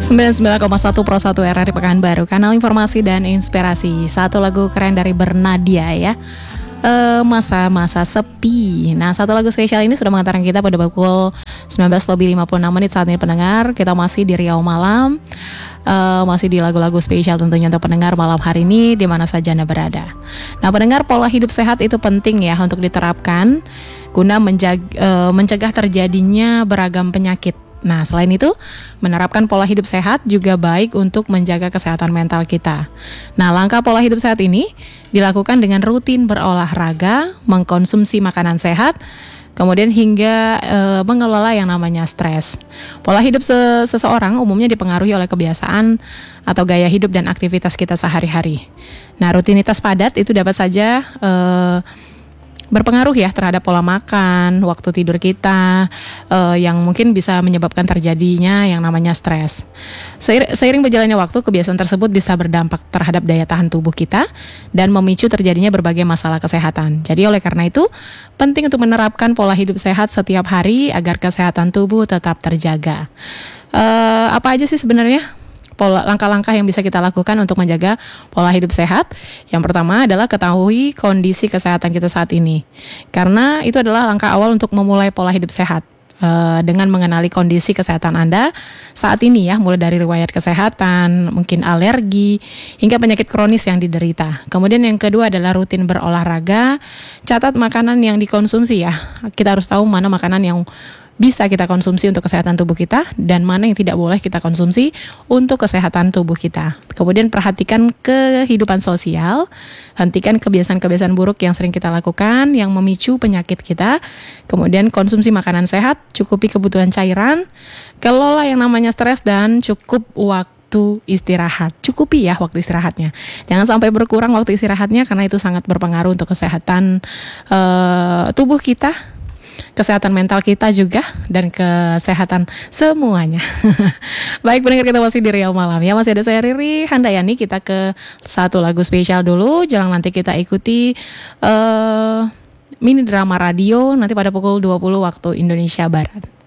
99,1 Pro 1 RRI Pekanbaru, kanal informasi dan inspirasi. Satu lagu keren dari Bernadia ya. Masa-masa sepi. Nah, satu lagu spesial ini sudah mengantarkan kita pada pukul 19:56 saat ini pendengar. Kita masih di Riau Malam, masih di lagu-lagu spesial tentunya untuk pendengar malam hari ini di mana saja Anda berada. Nah, pendengar, pola hidup sehat itu penting ya untuk diterapkan guna mencegah terjadinya beragam penyakit. Nah, selain itu, menerapkan pola hidup sehat juga baik untuk menjaga kesehatan mental kita. Nah, langkah pola hidup sehat ini dilakukan dengan rutin berolahraga, mengkonsumsi makanan sehat, kemudian hingga mengelola yang namanya stres. Pola hidup seseorang umumnya dipengaruhi oleh kebiasaan atau gaya hidup dan aktivitas kita sehari-hari. Nah, rutinitas padat itu dapat saja berpengaruh ya terhadap pola makan, waktu tidur kita, yang mungkin bisa menyebabkan terjadinya yang namanya stres. Seiring berjalannya waktu, kebiasaan tersebut bisa berdampak terhadap daya tahan tubuh kita dan memicu terjadinya berbagai masalah kesehatan. Jadi oleh karena itu, penting untuk menerapkan pola hidup sehat setiap hari agar kesehatan tubuh tetap terjaga. Apa aja sih sebenarnya langkah-langkah yang bisa kita lakukan untuk menjaga pola hidup sehat? Yang pertama adalah ketahui kondisi kesehatan kita saat ini, karena itu adalah langkah awal untuk memulai pola hidup sehat. Dengan mengenali kondisi kesehatan Anda saat ini ya, mulai dari riwayat kesehatan, mungkin alergi, hingga penyakit kronis yang diderita. Kemudian yang kedua adalah rutin berolahraga, catat makanan yang dikonsumsi ya. Kita harus tahu mana makanan yang bisa kita konsumsi untuk kesehatan tubuh kita dan mana yang tidak boleh kita konsumsi untuk kesehatan tubuh kita. Kemudian perhatikan kehidupan sosial, hentikan kebiasaan-kebiasaan buruk yang sering kita lakukan yang memicu penyakit kita. Kemudian konsumsi makanan sehat, cukupi kebutuhan cairan, kelola yang namanya stres dan cukup waktu istirahat. Cukupi ya waktu istirahatnya. Jangan sampai berkurang waktu istirahatnya karena itu sangat berpengaruh untuk kesehatan tubuh kita, kesehatan mental kita juga, dan kesehatan semuanya. Baik pendengar, kita masih di Riau Malam ya. Masih ada saya Riri Handayani. Kita ke satu lagu spesial dulu. Jangan nanti kita ikuti mini drama radio nanti pada pukul 20 waktu Indonesia Barat.